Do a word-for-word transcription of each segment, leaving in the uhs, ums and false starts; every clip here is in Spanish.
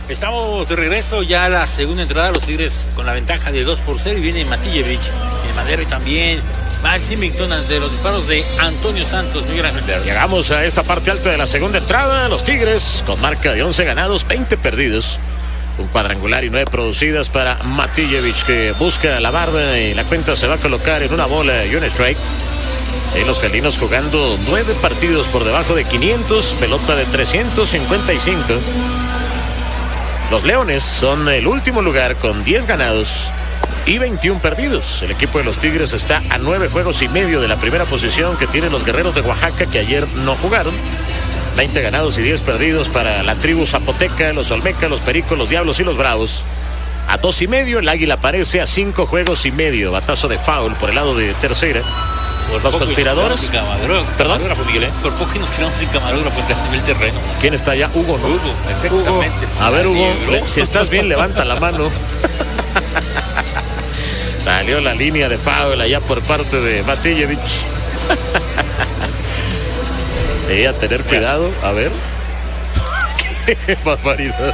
Estamos de regreso ya a la segunda entrada. Los Tigres con la ventaja de dos por cero. Y viene Matijevich, de Madero y también Max Symington de los disparos de Antonio Santos. Miguel Ángel. Llegamos a esta parte alta de la segunda entrada. Los Tigres con marca de once ganados, veinte perdidos. Un cuadrangular y nueve producidas para Matijevich, que busca la barda y la cuenta se va a colocar en una bola y un strike. Y los felinos jugando nueve partidos por debajo de quinientos, pelota de trescientos cincuenta y cinco. Los Leones son el último lugar con diez ganados y veintiún perdidos. El equipo de los Tigres está a nueve juegos y medio de la primera posición que tienen los Guerreros de Oaxaca, que ayer no jugaron. veinte ganados y diez perdidos para la tribu zapoteca, los Olmecas, los Pericos, los Diablos y los Bravos. A dos y medio, el Águila aparece a cinco juegos y medio. Batazo de foul por el lado de tercera. Por los conspiradores. Perdón. Miguel, ¿eh? Por poco nos quedamos sin camarógrafo en el terreno. ¿Quién está allá? Hugo, ¿no? Hugo, exactamente. Hugo. A ver, Hugo, si estás bien, levanta la mano. Salió la línea de foul allá por parte de Matijevich. Y a tener cuidado. A ver. Qué barbaridad.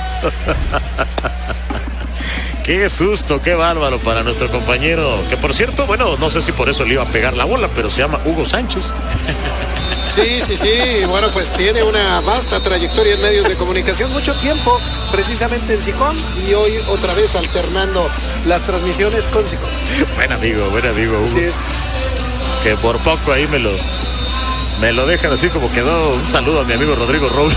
Qué susto, qué bárbaro para nuestro compañero, que por cierto, bueno, no sé si por eso le iba a pegar la bola, pero se llama Hugo Sánchez. Sí, sí, sí, bueno, pues tiene una vasta trayectoria en medios de comunicación, mucho tiempo precisamente en SICOM y hoy otra vez alternando las transmisiones con SICOM. Buen amigo, buen amigo, Hugo. Sí es. Que por poco ahí me lo, me lo dejan así como quedó. Un saludo a mi amigo Rodrigo Robles.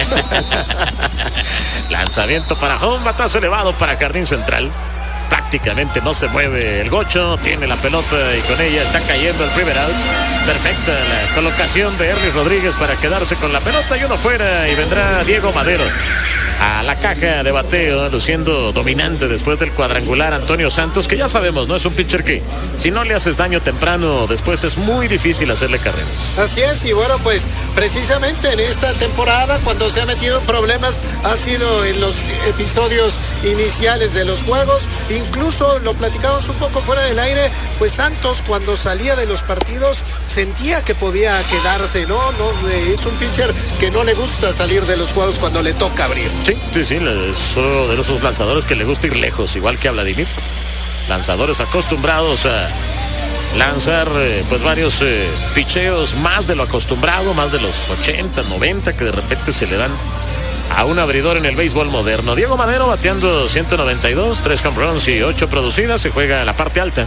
Lanzamiento para home, batazo elevado para Jardín Central. Prácticamente no se mueve el gocho, tiene la pelota y con ella está cayendo el primer out. Perfecta la colocación de Erlis Rodríguez para quedarse con la pelota y uno fuera, y vendrá Diego Madero a la caja de bateo, luciendo dominante después del cuadrangular Antonio Santos, que ya sabemos, no es un pitcher que si no le haces daño temprano, después es muy difícil hacerle carreras. Así es, y bueno, pues precisamente en esta temporada, cuando se ha metido en problemas, ha sido en los episodios iniciales de los juegos. Incluso lo platicamos un poco fuera del aire, pues Santos cuando salía de los partidos sentía que podía quedarse, ¿no? no es un pitcher que no le gusta salir de los juegos cuando le toca abrir. Sí, sí, sí, es uno de esos lanzadores que le gusta ir lejos, igual que a Vladimir. Lanzadores acostumbrados a lanzar eh, pues varios eh, picheos más de lo acostumbrado, más de los ochenta, noventa, que de repente se le dan a un abridor en el béisbol moderno. Diego Madero bateando ciento noventa y dos, tres home runs y ocho producidas. Se juega en la parte alta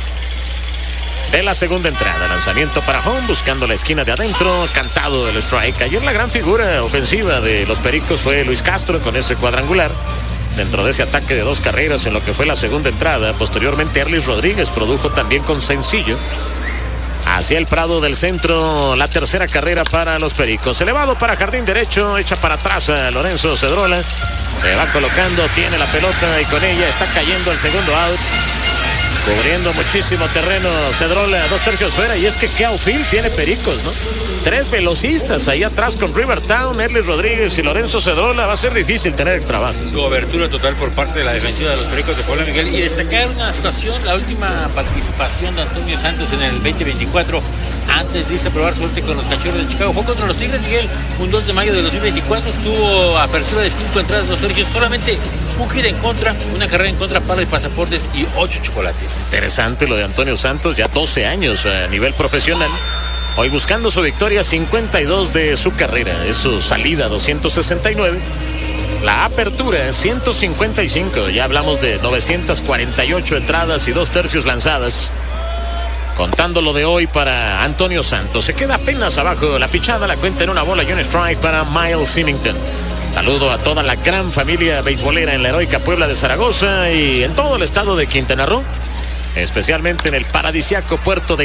de la segunda entrada. Lanzamiento para home, buscando la esquina de adentro. Cantado el strike. Ayer la gran figura ofensiva de los Pericos fue Luis Castro con ese cuadrangular. Dentro de ese ataque de dos carreras en lo que fue la segunda entrada. Posteriormente Erlis Rodríguez produjo también con sencillo. Hacia el Prado del centro, la tercera carrera para los Pericos. Elevado para jardín derecho, echa para atrás a Lorenzo Cedrola. Se va colocando, tiene la pelota y con ella está cayendo el segundo out. Cubriendo muchísimo terreno Cedrola, dos tercios fuera. Y es que qué outfield tiene Pericos, ¿no? Tres velocistas ahí atrás con Rivertown, Erlis Rodríguez y Lorenzo Cedrola. Va a ser difícil tener extra bases. Cobertura total por parte de la defensiva de los Pericos de Puebla, Miguel. Y destacar una situación, la última participación de Antonio Santos en el veinte veinticuatro, antes de irse a probar suerte con los Cachorros de Chicago, fue contra los Tigres, Miguel. Un dos de mayo de dos mil veinticuatro, tuvo apertura de cinco entradas, dos tercios, solamente un hit en contra, una carrera en contra, par de pasaportes y ocho chocolates. Interesante lo de Antonio Santos, ya doce años a nivel profesional. Hoy buscando su victoria cincuenta y dos de su carrera. Es su salida doscientos sesenta y nueve. La apertura ciento cincuenta y cinco. Ya hablamos de novecientas cuarenta y ocho entradas y dos tercios lanzadas. Contando lo de hoy para Antonio Santos. Se queda apenas abajo la pichada, la cuenta en una bola y un strike para Miles Symington. Saludo a toda la gran familia beisbolera en la heroica Puebla de Zaragoza y en todo el estado de Quintana Roo, especialmente en el paradisíaco puerto de